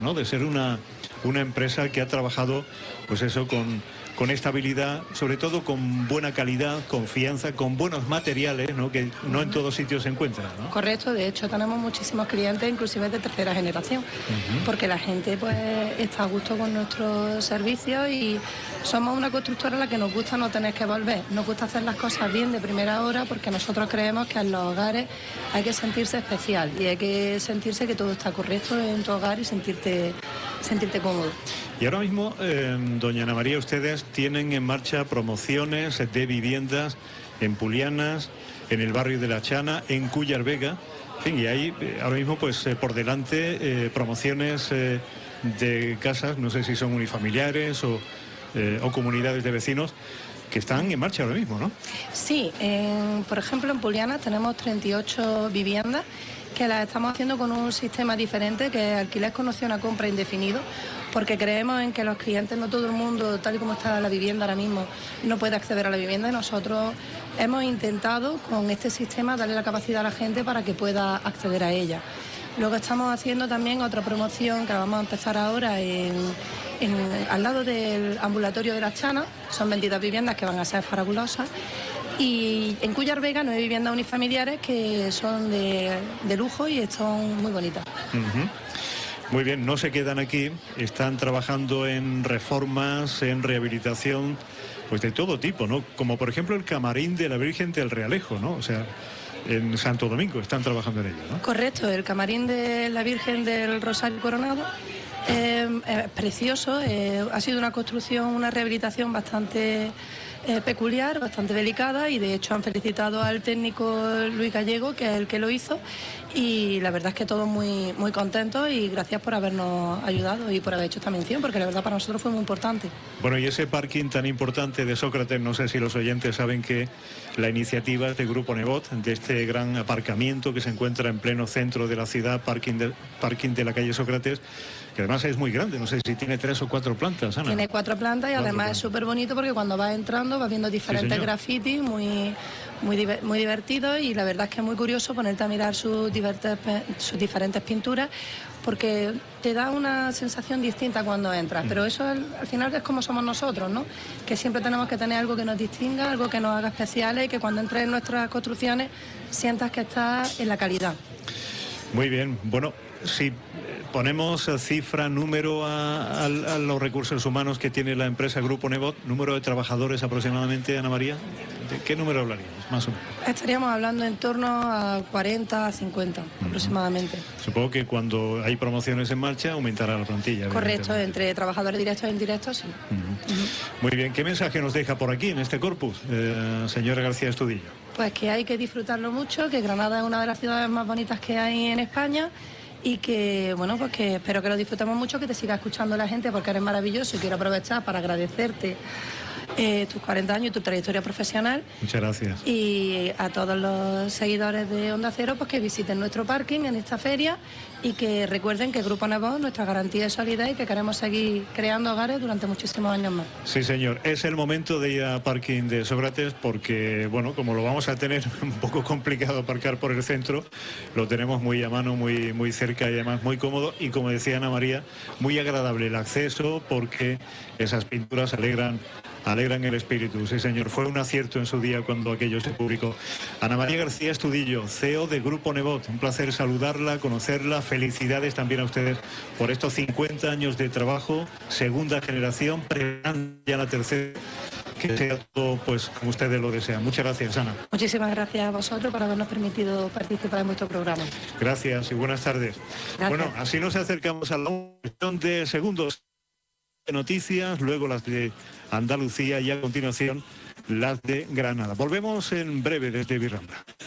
¿no? De ser una empresa que ha trabajado, pues eso, con estabilidad, sobre todo con buena calidad, confianza, con buenos materiales, ¿no? Que no en todos sitios se encuentran, ¿no? Correcto, de hecho tenemos muchísimos clientes, inclusive de tercera generación, porque la gente pues está a gusto con nuestros servicios y somos una constructora a la que nos gusta no tener que volver, nos gusta hacer las cosas bien de primera hora porque nosotros creemos que en los hogares hay que sentirse especial y hay que sentirse que todo está correcto en tu hogar y sentirte cómodo. Y ahora mismo, doña Ana María, ustedes tienen en marcha promociones de viviendas en Pulianas, en el barrio de La Chana, en Cúllar Vega, en fin, y hay ahora mismo pues por delante promociones de casas, no sé si son unifamiliares o comunidades de vecinos, que están en marcha ahora mismo, ¿no? Sí, por ejemplo en Pulianas tenemos 38 viviendas que las estamos haciendo con un sistema diferente, que es alquiler con opción a compra indefinido, porque creemos en que los clientes, no todo el mundo, tal y como está la vivienda ahora mismo, no puede acceder a la vivienda, y nosotros hemos intentado con este sistema darle la capacidad a la gente para que pueda acceder a ella. Luego estamos haciendo también otra promoción que la vamos a empezar ahora al lado del ambulatorio de La Chana. Son 22 viviendas que van a ser farabulosas. Y en Cúllar Vega 9 viviendas unifamiliares que son de lujo y son muy bonitas. Muy bien, no se quedan aquí, están trabajando en reformas, en rehabilitación, pues de todo tipo, ¿no? Como por ejemplo el camarín de la Virgen del Realejo, ¿no? O sea, en Santo Domingo están trabajando en ello, ¿no? Correcto, el camarín de la Virgen del Rosario Coronado es precioso, ha sido una construcción, una rehabilitación bastante peculiar, bastante delicada, y de hecho han felicitado al técnico Luis Gallego, que es el que lo hizo, y la verdad es que todos muy, muy contentos, y gracias por habernos ayudado y por haber hecho esta mención, porque la verdad para nosotros fue muy importante. Bueno, y ese parking tan importante de Sócrates, no sé si los oyentes saben que la iniciativa es de Grupo Nebot, de este gran aparcamiento que se encuentra en pleno centro de la ciudad, parking de la calle Sócrates, que además es muy grande, no sé si tiene 3 o 4 plantas, Ana. Tiene 4 plantas y además es súper bonito porque cuando vas entrando vas viendo diferentes grafitis muy divertidos, y la verdad es que es muy curioso ponerte a mirar sus diferentes pinturas, porque te da una sensación distinta cuando entras, pero eso al final es como somos nosotros, ¿no? Que siempre tenemos que tener algo que nos distinga, algo que nos haga especiales, y que cuando entres en nuestras construcciones sientas que estás en la calidad. Muy bien, bueno, si ponemos cifra, número a los recursos humanos que tiene la empresa Grupo Nebot, número de trabajadores aproximadamente, Ana María, ¿de qué número hablaríamos, más o menos? Estaríamos hablando en torno a 40, a 50 aproximadamente. Supongo que cuando hay promociones en marcha aumentará la plantilla. Correcto, entre trabajadores directos e indirectos, sí. Muy bien, ¿qué mensaje nos deja por aquí en este corpus, señora García Estudillo? Pues que hay que disfrutarlo mucho, que Granada es una de las ciudades más bonitas que hay en España, y que, bueno, pues que espero que lo disfrutemos mucho, que te siga escuchando la gente porque eres maravilloso, y quiero aprovechar para agradecerte tus 40 años y tu trayectoria profesional. Muchas gracias. Y a todos los seguidores de Onda Cero, pues que visiten nuestro parking en esta feria, y que recuerden que Grupo Nebot, nuestra garantía de solidez, y que queremos seguir creando hogares durante muchísimos años más. Sí, señor. Es el momento de ir a parking de Sócrates porque, bueno, como lo vamos a tener un poco complicado aparcar por el centro, lo tenemos muy a mano, muy cerca, y además muy cómodo, y como decía Ana María, muy agradable el acceso porque esas pinturas alegran el espíritu. Sí, señor, fue un acierto en su día cuando aquello se publicó. Ana María García Estudillo, CEO de Grupo Nebot, un placer saludarla, conocerla. Felicidades también a ustedes por estos 50 años de trabajo, segunda generación, ya la tercera, que sea todo pues como ustedes lo desean. Muchas gracias, Ana. Muchísimas gracias a vosotros por habernos permitido participar en vuestro programa. Gracias y buenas tardes. Gracias. Bueno, así nos acercamos a la cuestión de segundos de noticias, luego las de Andalucía y a continuación las de Granada. Volvemos en breve desde Virrambla.